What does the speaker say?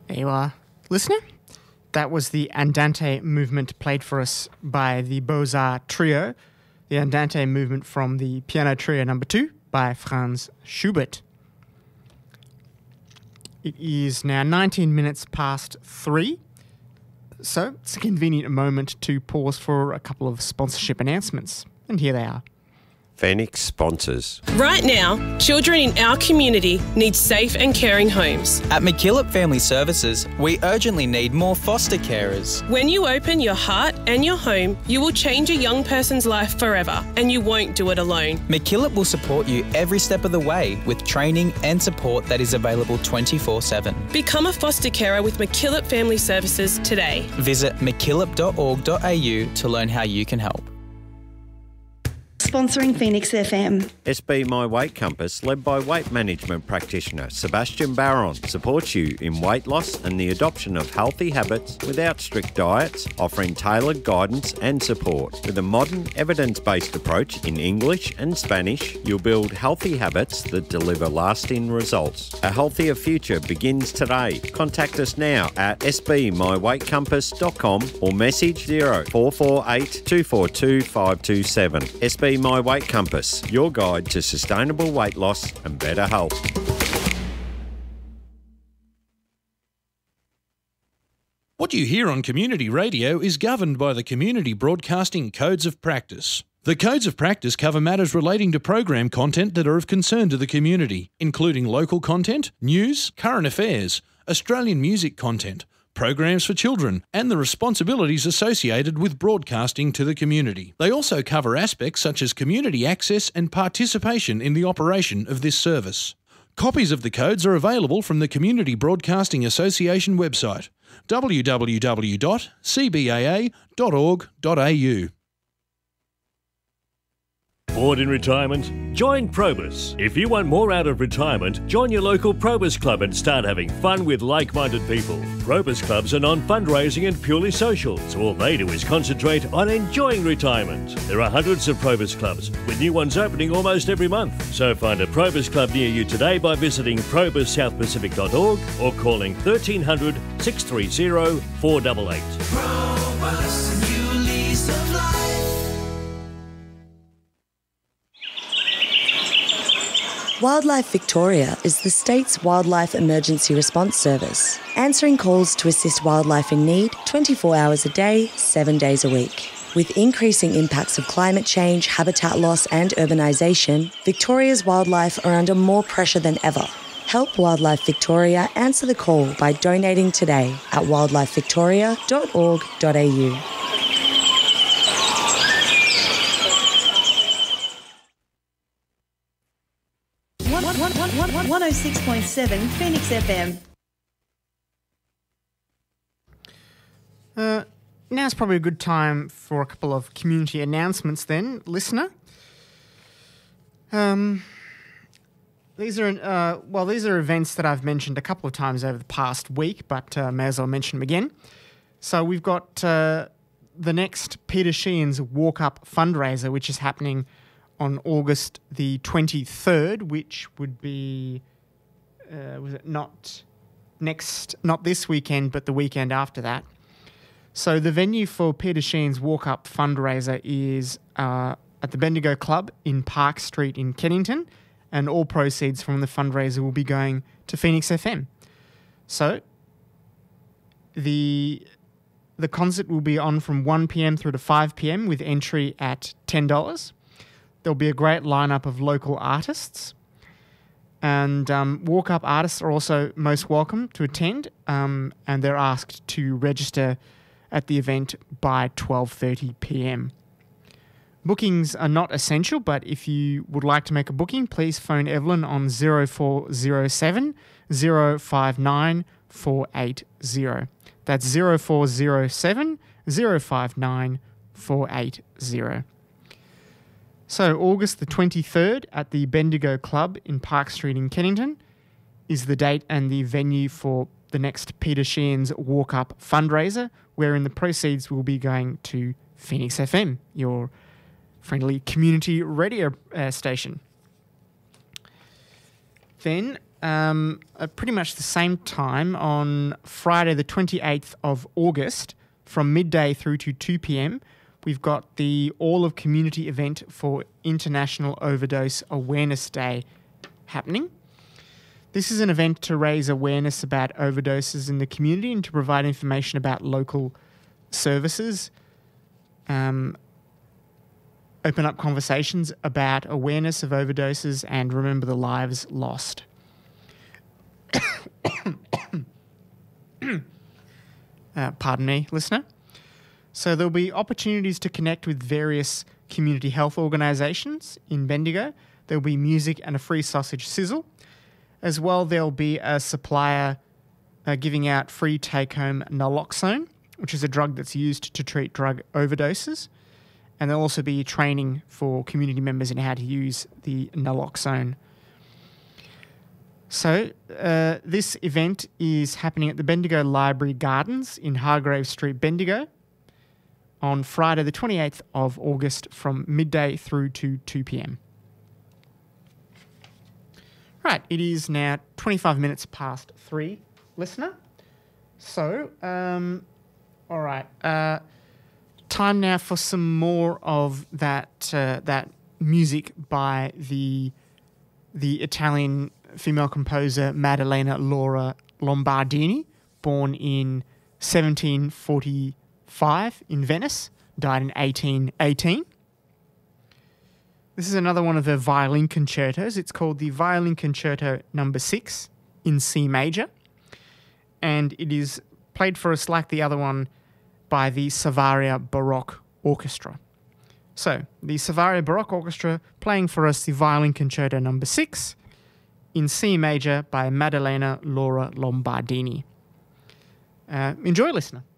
There you are, listener. That was the Andante movement played for us by the Beaux-Arts Trio, the Andante movement from the Piano Trio No. 2 by Franz Schubert. It is now 19 minutes past 3, so it's a convenient moment to pause for a couple of sponsorship announcements, and here they are. Phoenix sponsors. Right now, children in our community need safe and caring homes. At McKillop Family Services, we urgently need more foster carers. When you open your heart and your home, you will change a young person's life forever, and you won't do it alone. McKillop will support you every step of the way with training and support that is available 24/7. Become a foster carer with McKillop Family Services today. Visit mckillop.org.au to learn how you can help. Sponsoring Phoenix FM. SB My Weight Compass, led by weight management practitioner Sebastian Barron, supports you in weight loss and the adoption of healthy habits without strict diets, offering tailored guidance and support. With a modern, evidence-based approach in English and Spanish, you'll build healthy habits that deliver lasting results. A healthier future begins today. Contact us now at sbmyweightcompass.com or message 0448 242 527. SB My Weight Compass, your guide to sustainable weight loss and better health. What you hear on community radio is governed by the Community Broadcasting Codes of Practice. The Codes of Practice cover matters relating to program content that are of concern to the community, including local content, news, current affairs, Australian music content, programs for children, and the responsibilities associated with broadcasting to the community. They also cover aspects such as community access and participation in the operation of this service. Copies of the codes are available from the Community Broadcasting Association website, www.cbaa.org.au. Bored in retirement? Join Probus. If you want more out of retirement, join your local Probus club and start having fun with like-minded people. Probus clubs are non-fundraising and purely social, so all they do is concentrate on enjoying retirement. There are hundreds of Probus clubs, with new ones opening almost every month. So find a Probus club near you today by visiting probussouthpacific.org or calling 1300 630 488. Probus, a new lease of life. Wildlife Victoria is the state's wildlife emergency response service, answering calls to assist wildlife in need 24 hours a day, 7 days a week. With increasing impacts of climate change, habitat loss and urbanisation, Victoria's wildlife are under more pressure than ever. Help Wildlife Victoria answer the call by donating today at wildlifevictoria.org.au. 106.7 Phoenix FM. Now's probably a good time for a couple of community announcements then, listener. These are events that I've mentioned a couple of times over the past week, but may as well mention them again. So we've got the next Peter Sheehan's Walk Up fundraiser, which is happening on August the 23rd, which would be, not this weekend, but the weekend after that. So the venue for Peter Sheehan's Walk Up fundraiser is at the Bendigo Club in Park Street in Kennington, and all proceeds from the fundraiser will be going to Phoenix FM. So the concert will be on from 1 p.m. through to 5 p.m. with entry at $10. There'll be a great lineup of local artists, and walk-up artists are also most welcome to attend, and they're asked to register at the event by 12:30 p.m. Bookings are not essential, but if you would like to make a booking, please phone Evelyn on 0407 059 480. That's 0407 059 480. So August the 23rd at the Bendigo Club in Park Street in Kennington is the date and the venue for the next Peter Sheehan's Walk Up fundraiser, wherein the proceeds will be going to Phoenix FM, your friendly community radio station. Then at pretty much the same time on Friday the 28th of August from midday through to 2 p.m, we've got the All of Community event for International Overdose Awareness Day happening. This is an event to raise awareness about overdoses in the community and to provide information about local services, open up conversations about awareness of overdoses and remember the lives lost. Pardon me, listener. So there'll be opportunities to connect with various community health organisations in Bendigo. There'll be music and a free sausage sizzle. As well, there'll be a supplier giving out free take-home naloxone, which is a drug that's used to treat drug overdoses. And there'll also be training for community members in how to use the naloxone. So this event is happening at the Bendigo Library Gardens in Hargrave Street, Bendigo, on Friday the 28th of August from midday through to 2 p.m. Right, it is now 25 minutes past 3, listener. So, all right, time now for some more of that music by the Italian female composer Maddalena Laura Lombardini, born in 1745 in Venice, died in 1818. This is another one of her violin concertos. It's called the Violin Concerto No. 6 in C major, and it is played for us like the other one by the Savaria Baroque Orchestra. So, the Savaria Baroque Orchestra playing for us the Violin Concerto No. 6 in C major by Maddalena Laura Lombardini. Enjoy, listener.